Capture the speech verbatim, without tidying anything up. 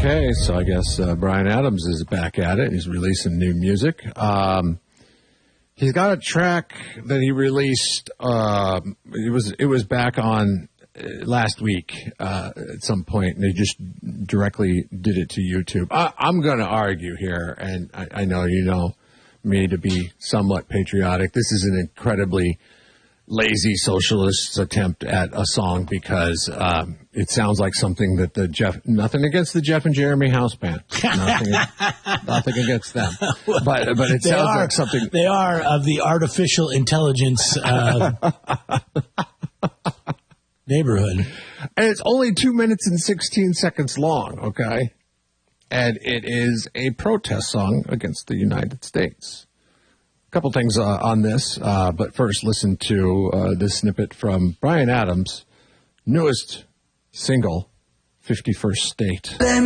Okay, so I guess uh, Bryan Adams is back at it. He's releasing new music. Um, he's got a track that he released. Uh, it was it was back on uh, last week uh, at some point, and they just directly did it to YouTube. I, I'm going to argue here, and I, I know you know me to be somewhat patriotic. This is an incredibly lazy socialist attempt at a song because um, it sounds like something that the Jeff, nothing against the Jeff and Jeremy House Band, nothing, nothing against them, but but it they sounds are, like something. They are of the artificial intelligence uh, neighborhood, and it's only two minutes and sixteen seconds long. Okay, and it is a protest song against the United States. A couple things uh, on this, uh, but first listen to uh, this snippet from Bryan Adams' newest single, fifty-first State.